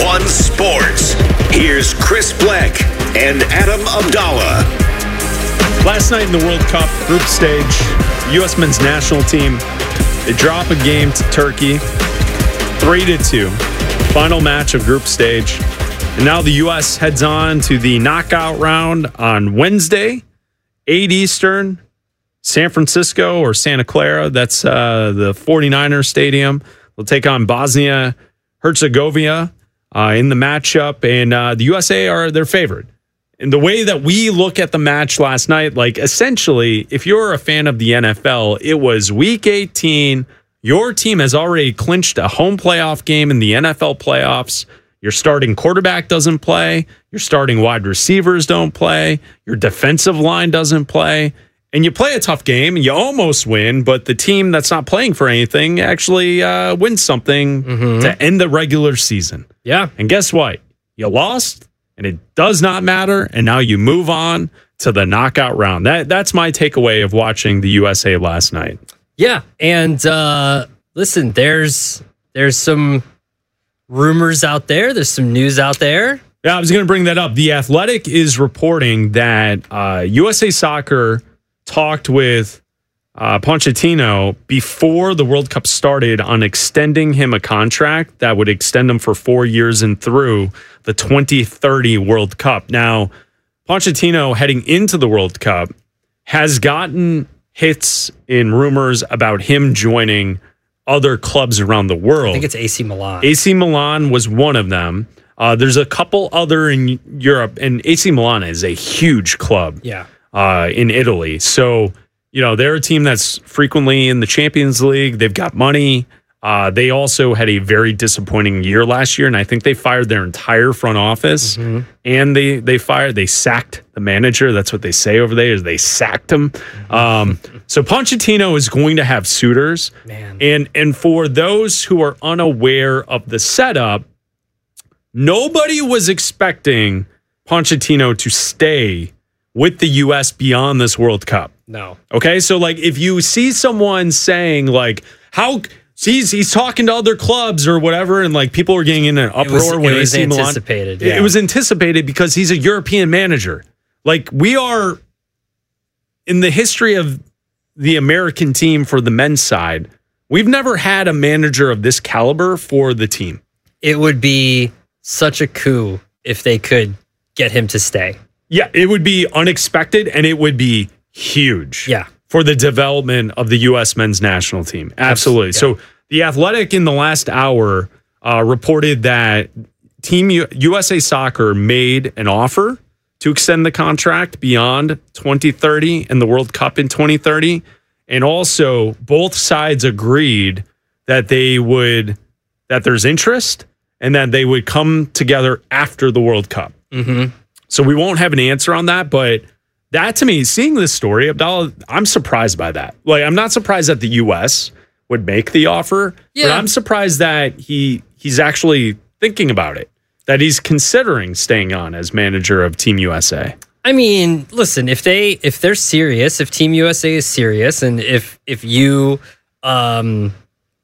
One Sports. Here's Chris Bleck and Adam Abdallah. Last night in the World Cup group stage, U.S. men's national team, they drop a game to Turkey, 3-2. Final match of group stage. And now the U.S. heads on to the knockout round on Wednesday, 8 Eastern, San Francisco or Santa Clara. That's the 49ers stadium. They'll take on Bosnia-Herzegovina in the matchup, and the USA are their favorite. And the way that we look at the match last night, like essentially, if you're a fan of the NFL, it was Week 18. Your team has already clinched a home playoff game in the NFL playoffs. Your starting quarterback doesn't play. Your starting wide receivers don't play. Your defensive line doesn't play. And you play a tough game, and you almost win, but the team that's not playing for anything actually wins something to end the regular season. Yeah. And guess what? You lost, and it does not matter, and now you move on to the knockout round. That's my takeaway of watching the USA last night. Yeah, and listen, there's some rumors out there. There's some news out there. Yeah, I was going to bring that up. The Athletic is reporting that USA Soccer talked with Pochettino before the World Cup started on extending him a contract that would extend him for 4 years and through the 2030 World Cup. Now, Pochettino heading into the World Cup has gotten hits in rumors about him joining other clubs around the world. I think it's AC Milan. AC Milan was one of them. There's a couple other in Europe, and AC Milan is a huge club. Yeah. In Italy. So, they're a team that's frequently in the Champions League. They've got money. They also had a very disappointing year last year, and I think they fired their entire front office. And they sacked the manager. That's what they say over there, is they sacked him. So Pochettino is going to have suitors. Man. And for those who are unaware of the setup, nobody was expecting Pochettino to stay with the U.S. beyond this World Cup. No. Okay, so if you see someone saying he's talking to other clubs or whatever, and people are getting in an uproar when AC Milan. Anticipated. Yeah. It was anticipated because he's a European manager. We are in the history of the American team for the men's side. We've never had a manager of this caliber for the team. It would be such a coup if they could get him to stay. Yeah, it would be unexpected, and it would be huge. Yeah. For the development of the U.S. men's national team. Absolutely. Yeah. So the Athletic in the last hour reported that Team USA Soccer made an offer to extend the contract beyond 2030 and the World Cup in 2030. And also both sides agreed that there's interest and that they would come together after the World Cup. So we won't have an answer on that, but that to me, seeing this story, Abdallah, I'm surprised by that. I'm not surprised that the U.S. would make the offer, but I'm surprised that he's actually thinking about it, that he's considering staying on as manager of Team USA. I mean, listen, if they're serious, if Team USA is serious, and if you want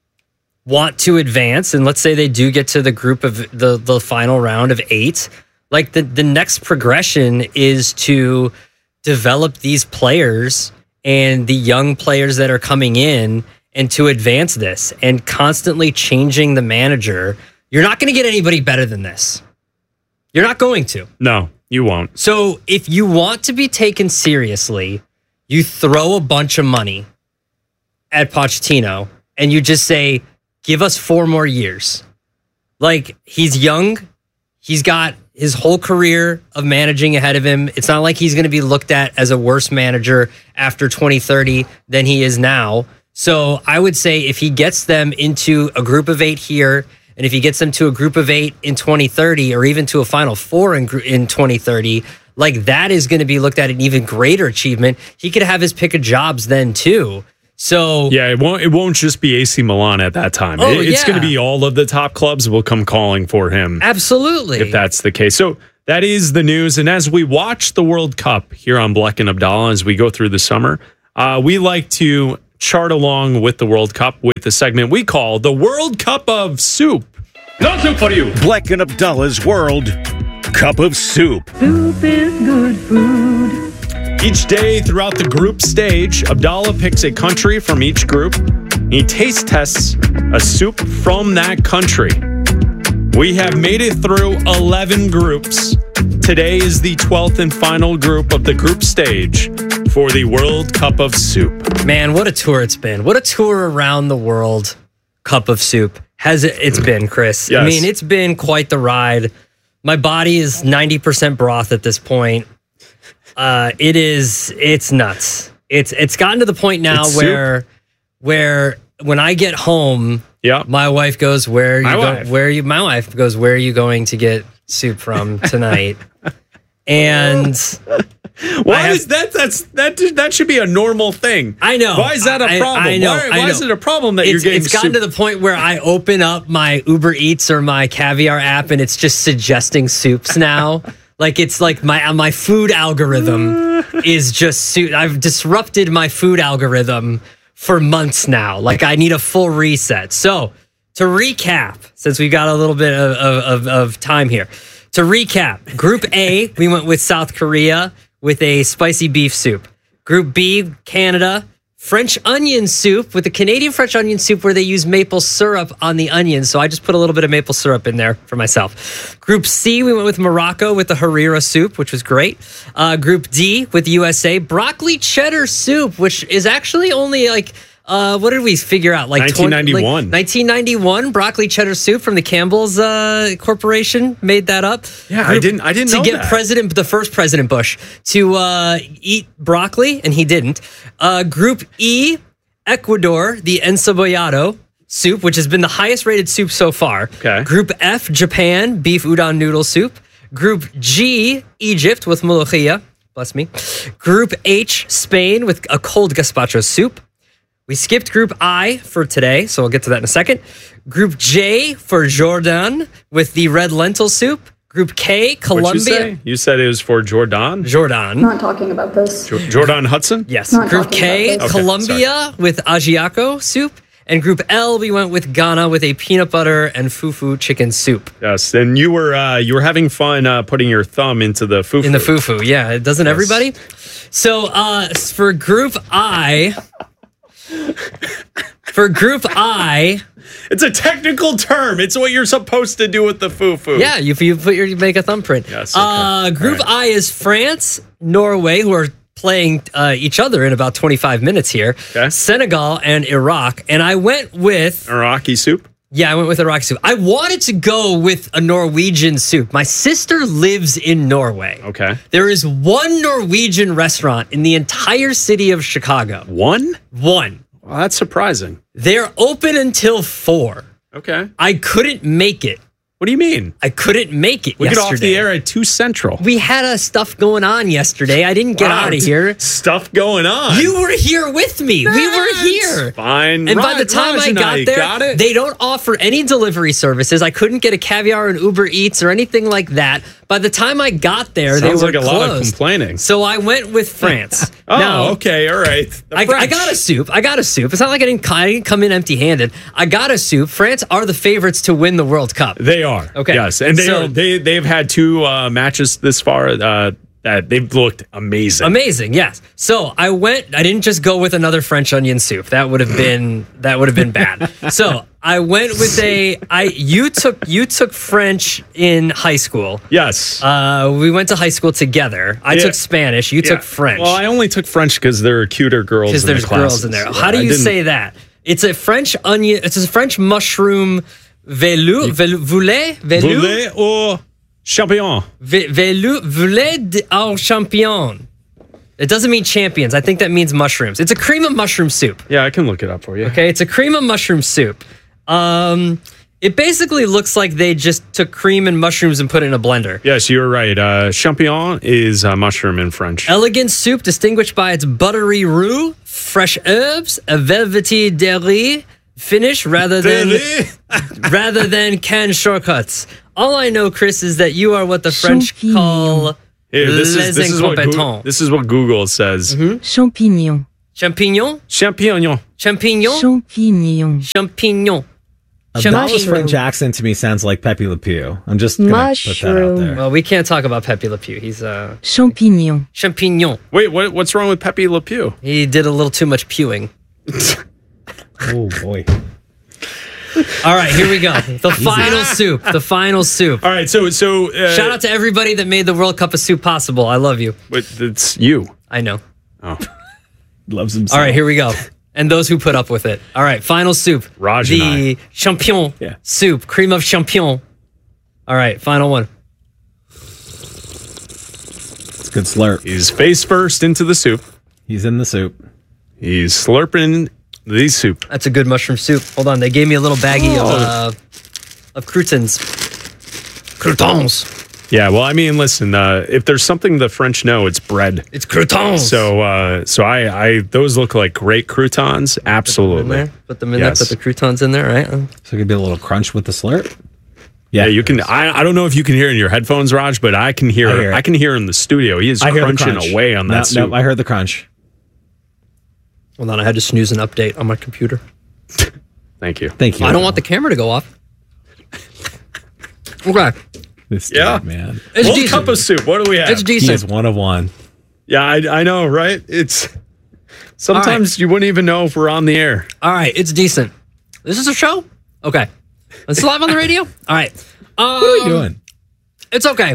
to advance, and let's say they do get to the group of the final round of 8, the next progression is to develop these players and the young players that are coming in and to advance this, and constantly changing the manager. You're not going to get anybody better than this. You're not going to. No, you won't. So if you want to be taken seriously, you throw a bunch of money at Pochettino and you just say, give us 4 more years. He's young. He's got his whole career of managing ahead of him. It's not like he's going to be looked at as a worse manager after 2030 than he is now. So I would say if he gets them into a group of 8 here, and if he gets them to a group of 8 in 2030, or even to a Final Four in 2030, that is going to be looked at an even greater achievement. He could have his pick of jobs then too. So yeah, it won't just be AC Milan at that time. It's going to be all of the top clubs will come calling for him. Absolutely. If that's the case. So that is the news. And as we watch the World Cup here on Bleck and Abdallah, as we go through the summer, we like to chart along with the World Cup with the segment we call the World Cup of Soup. No soup for you. Black and Abdallah's World Cup of Soup. Soup is good food. Each day throughout the group stage, Abdallah picks a country from each group. He taste tests a soup from that country. We have made it through 11 groups. Today is the 12th and final group of the group stage for the World Cup of Soup. Man, what a tour it's been. What a tour around the world Cup of Soup has it's been, Chris. Yes. I mean, it's been quite the ride. My body is 90% broth at this point. It's nuts. It's gotten to the point now It's where when I get home, Yeah. my wife goes, My wife goes, where are you going to get soup from tonight? And Why is that should be a normal thing. I know. Why is that a problem? I know. Why is it a problem that you're getting It's gotten soup? to the point where I open up my Uber Eats or my Caviar app and it's just suggesting soups now. Like it's like my food algorithm is just soup. I've disrupted my food algorithm for months now. Like I need a full reset. So to recap, since we've got a little bit of time here, to recap, Group A, we went with South Korea with a spicy beef soup. Group B, Canada, French onion soup with a Canadian French onion soup where they use maple syrup on the onions. So I just put a little bit of maple syrup in there for myself. Group C, we went with Morocco with the harira soup, which was great. Group D with USA, broccoli cheddar soup, which is actually only like, what did we figure out? Like 1991. 1991 broccoli cheddar soup from the Campbell's Corporation made that up. Yeah, I didn't know to get that. the first President Bush to eat broccoli, and he didn't. Group E, Ecuador, the encebollado soup, which has been the highest rated soup so far. Okay. Group F, Japan, beef udon noodle soup. Group G, Egypt with molokhia. Bless me. Group H, Spain with a cold gazpacho soup. We skipped Group I for today, so we'll get to that in a second. Group J for Jordan with the red lentil soup. Group K, Colombia. What'd you say? You said it was for Jordan? Jordan. Not talking about this. Jordan Hudson? Yes. Not Group talking K, about this. Okay, Colombia with ajiaco soup. And Group L, we went with Ghana with a peanut butter and fufu chicken soup. Yes, and you were having fun putting your thumb into the fufu. In the fufu, yeah. Doesn't everybody? So for Group I... For Group I, It's a technical term. It's what you're supposed to do with the fufu. yeah, you make a thumbprint. Yes, okay. Group All right. I is France, Norway, who are playing each other in about 25 minutes here. Okay. Senegal and Iraq, and I went with Iraqi soup. I went with Iraqi soup. I wanted to go with a Norwegian soup. My sister lives in Norway. Okay. There is one Norwegian restaurant in the entire city of Chicago. One? One. Well, that's surprising. They're open until 4. Okay. I couldn't make it. What do you mean? I couldn't make it We yesterday. get off the air at 2 Central. We had stuff going on yesterday. I didn't get out of here. Stuff going on. You were here with me. We were here. Fine. And by the time Raj I and got there, got it. they don't offer any delivery services. I couldn't get a Caviar and Uber Eats or anything like that. By the time I got there, they Sounds were like a closed. lot of complaining. So I went with France. Oh, Now, okay. All right. The I French. got a soup. It's not like I didn't come in empty-handed. I got a soup. France are the favorites to win the World Cup. They are. Okay. Yes, and So- they've had 2 matches this far that they've looked amazing. Amazing, yes. So I didn't just go with another French onion soup. That would have been bad. So I went with you took French in high school. Yes. We went to high school together. I Yeah. took Spanish. You took French. Well, I only took French because there are cuter girls. Because there's girls in there. How do you say that? It's a French onion. It's a French mushroom velu. Poulet or champignon? Voulet au champignon. It doesn't mean champions. I think that means mushrooms. It's a cream of mushroom soup. Yeah, I can look it up for you. Okay, it's a cream of mushroom soup. It basically looks like they just took cream and mushrooms and put it in a blender. Yes, you're right. Champignon is mushroom in French. Elegant soup distinguished by its buttery roux, fresh herbs, a velvety dairy finish rather than canned shortcuts. All I know, Chris, is that you are what the French Champignon. call Here, this les is what incompetents. this is what Google says. Champignon. Champignon? Champignon. Champignon? Champignon. Champignon. Abdallah's French accent to me sounds like Pepe Le Pew. I'm just going to put that out Mushroom. there. Well, we can't talk about Pepe Le Pew. He's Champignon. champignon. Wait, what's wrong with Pepe Le Pew? He did a little too much pewing. Oh, boy. All right, here we go. The final soup. The final soup. All right, so Shout out to everybody that made the World Cup of Soup possible. I love you. but it's you. I know. Loves himself. All right, here we go. And those who put up with it. All right, final soup. Raj and the champignon Yeah. soup, cream of champignon. All right, final one. It's a good slurp. He's face first into the soup. He's in the soup. He's slurping the soup. That's a good mushroom soup. Hold on, they gave me a little baggie of croutons. Croutons. Yeah, well, I mean, listen, if there's something the French know, it's bread. It's croutons. So I those look like great croutons. Absolutely. Put them in there. Yes. Put the croutons in there, right? So it could be a little crunch with the slurp. Yeah, you can. I don't know if you can hear in your headphones, Raj, but I can hear. I hear it. I can hear in the studio. He is I hear the crunching crunch. away on that soup. No, I heard the crunch. Hold on, I had to snooze an update on my computer. Thank you. Thank you. I don't want the camera to go off. Okay, this Yeah. dude, man. it's World decent. Cup of soup. What do we have? It's He decent. is one of one. Yeah, I know, right? It's sometimes you wouldn't even know if we're on the air. All right, it's decent. This is a show? Okay. It's live on the radio? All right. What are we doing? It's okay.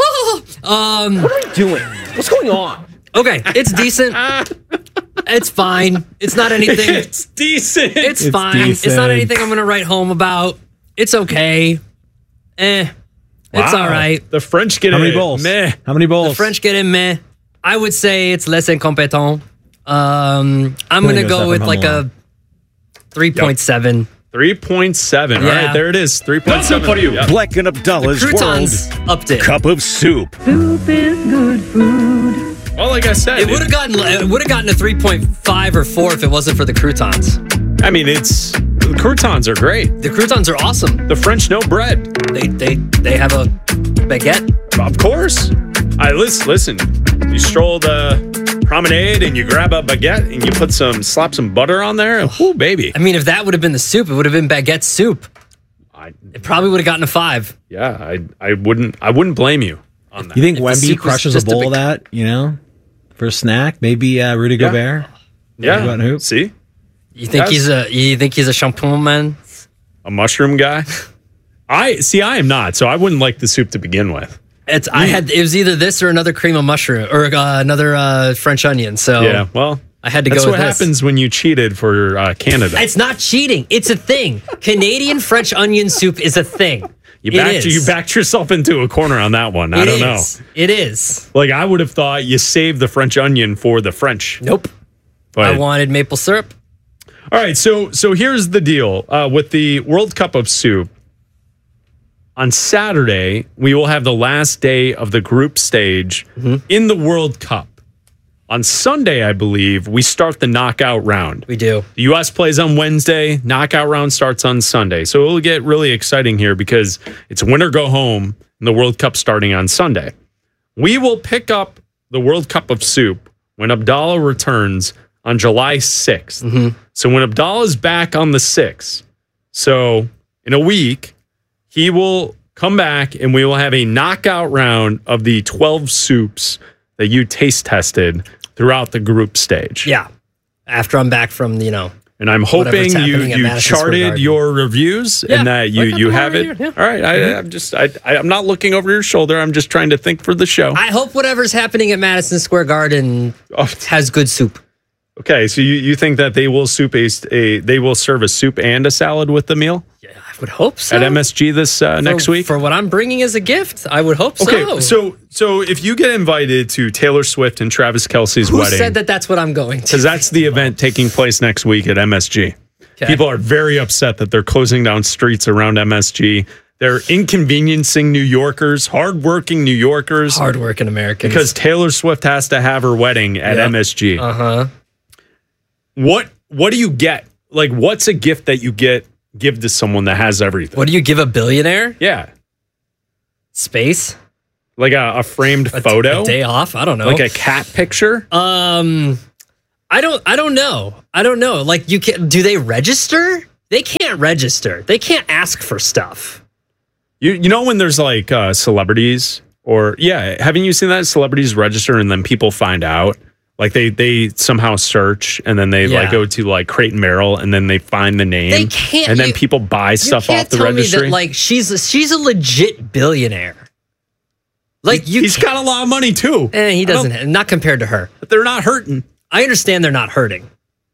Doing? What's going on? Okay, it's decent. It's fine. It's not anything. It's decent. It's fine. It's not decent. anything I'm going to write home about. It's okay. It's Wow. all right. The French get How many a bowls? Meh. How many bowls? The French get in meh. I would say it's less incompetent. I'm think going to it was go that with from like Home a 3.7. 3.7. All Yeah. right, there it is. 3.7 for you. Yep. Black and Abdallah's Croutons World upped it. Cup of Soup. Soup is good food. Well, like I said, It would have gotten a 3.5 or 4 if it wasn't for the croutons. I mean, the croutons are great. The croutons are awesome. The French know bread. They have a baguette. Of course. Listen. You stroll the promenade and you grab a baguette and you slap some butter on there. Ooh, baby. I mean, if that would have been the soup, it would have been baguette soup. It probably would have gotten a 5. Yeah, I wouldn't blame you on that. You think If the Wemby soup was crushes a just a bowl big- of that, for a snack? Maybe Rudy Gobert? Yeah. Go out and hoop. See? You think Yes. he's a champignon man? A mushroom guy? I am not, so I wouldn't like the soup to begin with. It was either this or another cream of mushroom or another French onion. So Yeah, well, I had to that's go what with this. happens when you cheated for Canada. It's not cheating. It's a thing. Canadian French onion soup is a thing. You It is. backed yourself into a corner on that one. I don't know. It is. Like, I would have thought you saved the French onion for the French. Nope. But, I wanted maple syrup. all right, so here's the deal with the World Cup of Soup. On Saturday, we will have the last day of the group stage in the World Cup. On Sunday, I believe, we start the knockout round. We do. The U.S. plays on Wednesday. Knockout round starts on Sunday. So it'll get really exciting here because it's win or go home and the World Cup starting on Sunday. We will pick up the World Cup of Soup when Abdallah returns on July 6th. So when Abdallah's back on the 6th, so in a week, he will come back and we will have a knockout round of the 12 soups that you taste tested throughout the group stage. Yeah. After I'm back from, And I'm hoping Whatever's happening at you Madison Square charted Garden. your reviews Yeah, and that I got you them have right it. here, yeah. All right. I'm not looking over your shoulder. I'm just trying to think for the show. I hope whatever's happening at Madison Square Garden Oh, has good soup. okay, so you think that they will they will serve a soup and a salad with the meal Yeah, I would hope so. at MSG this next week? For what I'm bringing as a gift, I would hope Okay, so. so if you get invited to Taylor Swift and Travis Kelce's Who wedding, said that that's what I'm going to? because that's the event taking place next week at MSG. Okay. People are very upset that they're closing down streets around MSG. They're inconveniencing New Yorkers, hardworking New Yorkers, Hardworking Americans. because Taylor Swift has to have her wedding at Yep. MSG. Uh-huh. What do you get? Like, what's a gift that you give to someone that has everything? What do you give a billionaire? Yeah, Space? like a framed photo, A day off? I don't know. like a cat picture. I don't know. Like do they register? They can't register. They can't ask for stuff. You know when there's like celebrities or haven't you seen that celebrities register and then people find out? Like they somehow search and then they like go to like Crate and Barrel and then they find the name. They can't, and then people buy stuff off the registry. Me that, like she's a legit billionaire. Like he's got a lot of money too. He doesn't. Not compared to her. But they're not hurting. I understand they're not hurting.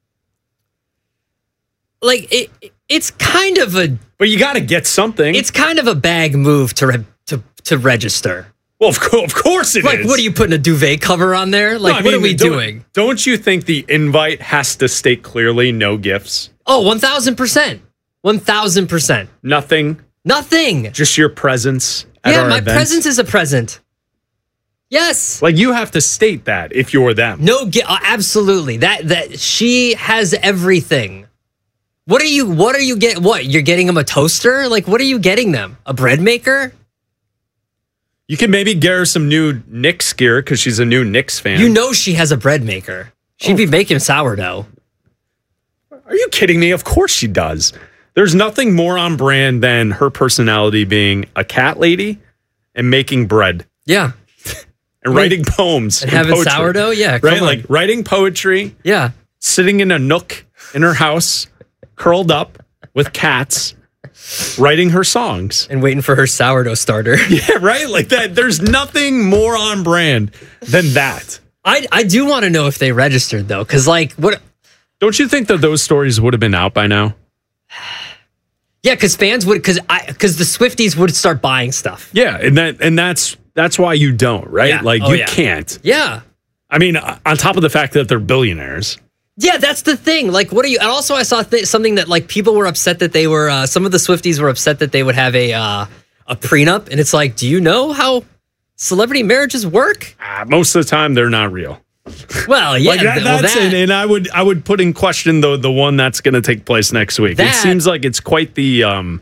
Like it's kind of a. But you got to get something. It's kind of a bag move to register. Well, of course it is. Like, what are you putting a duvet cover on there? Like, what are we doing? Don't you think the invite has to state clearly no gifts? Oh, 1,000%. 1,000%. Nothing. Just your presence at our event. Presence is a present. Yes. Like, you have to state that if you're them. No, absolutely. That she has everything. What are you getting? What? You're getting them a toaster? Like, what are you getting them? A bread maker? You can maybe get her some new Knicks gear because she's a new Knicks fan. You know she has a bread maker. She'd be making sourdough. Are you kidding me? Of course she does. There's nothing more on brand than her personality being a cat lady and making bread. Yeah. And writing poems. And having poetry. Sourdough? Yeah. Right? Like writing poetry. Yeah. Sitting in a nook in her house, curled up with cats. Writing her songs and waiting for her sourdough starter. Yeah, right. Like that. There's nothing more on brand than that. I do want to know if they registered though, because like, what? Don't you think that those stories would have been out by now? Yeah, because fans would, because the Swifties would start buying stuff. Yeah, and that's why you don't, right? Yeah. Like you can't. Yeah. I mean, on top of the fact that they're billionaires. Yeah, that's the thing. Like, what are you? And also, I saw something that like people were upset that they were. Some of the Swifties were upset that they would have a prenup, and it's like, do you know how celebrity marriages work? Most of the time, they're not real. Well, yeah, like and I would put in question the one that's going to take place next week. It seems like it's quite the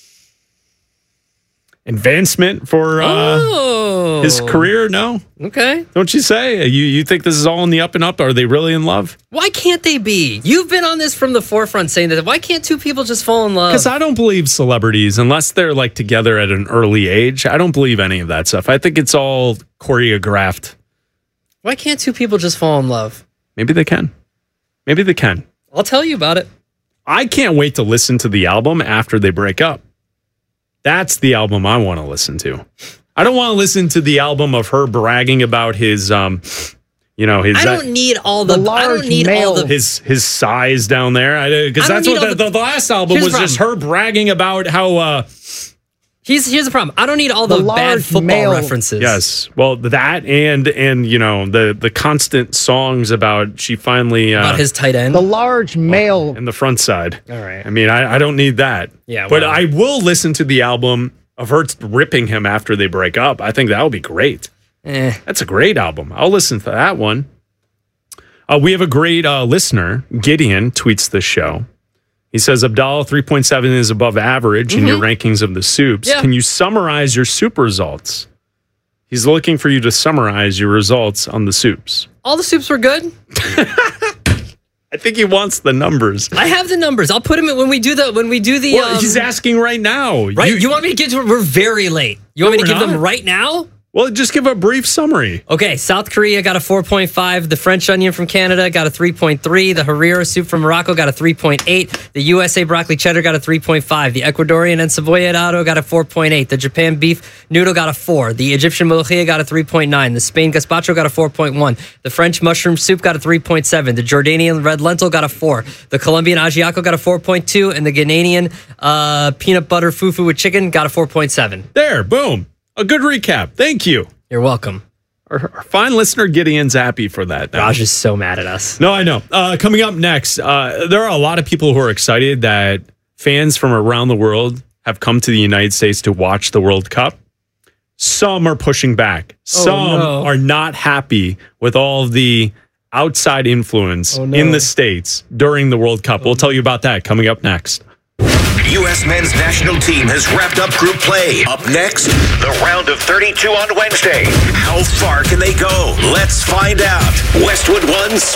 advancement for his career. No, okay, don't you say? You think this is all in the up and up? Are they really in love? Why can't they be? You've been on this from the forefront saying that. Why can't two people just fall in love? Because I don't believe celebrities, unless they're like together at an early age, I don't believe any of that stuff. I think it's all choreographed. Why can't two people just fall in love? Maybe they can. Maybe they can. I'll tell you about it. I can't wait to listen to the album after they break up. That's the album I want to listen to. I don't want to listen to the album of her bragging about his, his. I don't need all the. I don't need all the his size down there. Because that's what the last album was, just her bragging about how. Here's the problem. I don't need all the bad football references. Yes, well, that and the constant songs about she finally about his tight end, the large male and the front side. All right. I mean, I don't need that. Yeah, but I will listen to the album of her ripping him after they break up. I think that would be great. That's a great album. I'll listen to that one. We have a great listener. Gideon tweets this show. He says, Abdallah, 3.7 is above average in your rankings of the soups. Yeah. Can you summarize your soup results? He's looking for you to summarize your results on the soups. All the soups were good. I think he wants the numbers. I have the numbers. I'll put them in when we do the. Well, he's asking right now. Right? You want me to give to? We're very late. You want me to give them right now? Well, just give a brief summary. Okay, South Korea got a 4.5. The French onion from Canada got a 3.3. The Harira soup from Morocco got a 3.8. The USA broccoli cheddar got a 3.5. The Ecuadorian encebollado got a 4.8. The Japan beef noodle got a 4. The Egyptian molokhia got a 3.9. The Spain gazpacho got a 4.1. The French mushroom soup got a 3.7. The Jordanian red lentil got a 4. The Colombian ajiaco got a 4.2. And the Ghanaian peanut butter fufu with chicken got a 4.7. There, boom. A good recap. Thank you. You're welcome. Our fine listener Gideon's happy for that. Raj is so mad at us. No, I know. Coming up next, there are a lot of people who are excited that fans from around the world have come to the United States to watch the World Cup. Some are pushing back. Some are not happy with all of the outside influence in the States during the World Cup. We'll tell you about that coming up next. U.S. men's national team has wrapped up group play. Up next, the round of 32 on Wednesday. How far can they go? Let's find out. Westwood One